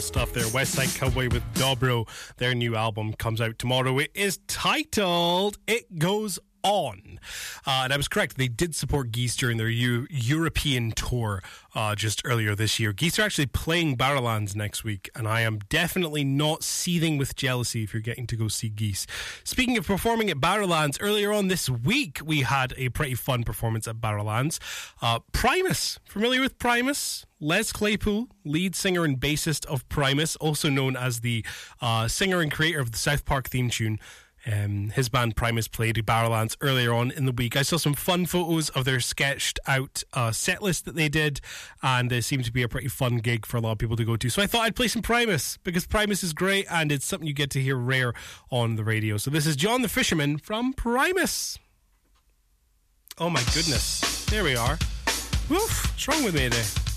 stuff there. West Side Cowboy with Dobro. Their new album comes out tomorrow. It is titled It Goes On. And I was correct. They did support Geese during their European tour just earlier this year. Geese are actually playing Barrowlands next week, and I am definitely not seething with jealousy if you're getting to go see Geese. Speaking of performing at Barrowlands, earlier on this week we had a pretty fun performance at Barrowlands. Primus. Familiar with Primus? Les Claypool, lead singer and bassist of Primus, also known as the singer and creator of the South Park theme tune. His band Primus played Barrowlands earlier on in the week. I saw some fun photos of their sketched out set list that they did, and it seemed to be a pretty fun gig for a lot of people to go to. So I thought I'd play some Primus, because Primus is great and it's something you get to hear rare on the radio. So this is John the Fisherman from Primus. Oh my goodness. There we are. Woof, what's wrong with me today?